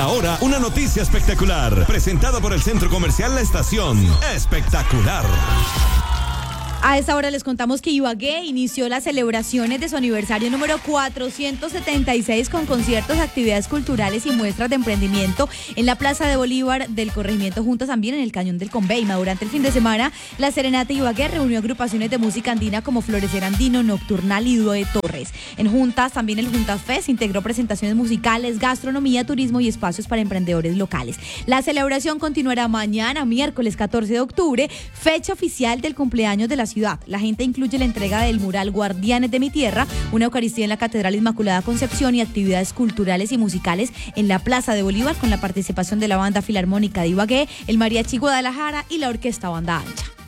ahora, una noticia espectacular, presentada por el Centro Comercial La Estación. Espectacular. A esta hora les contamos que Ibagué inició las celebraciones de su aniversario número 476 con conciertos, actividades culturales y muestras de emprendimiento en la Plaza de Bolívar del corregimiento Juntas, también en el Cañón del Conveima. Durante el fin de semana, la Serenata Ibagué reunió agrupaciones de música andina como Florecer Andino, Nocturnal y Dúo de Torres. En Juntas, también el Juntas Fest integró presentaciones musicales, gastronomía, turismo y espacios para emprendedores locales. La celebración continuará mañana, miércoles 14 de octubre, fecha oficial del cumpleaños de la ciudad. La gente incluye la entrega del mural Guardianes de mi Tierra, una Eucaristía en la Catedral Inmaculada Concepción y actividades culturales y musicales en la Plaza de Bolívar con la participación de la Banda Filarmónica de Ibagué, el Mariachi Guadalajara y la Orquesta Banda Ancha.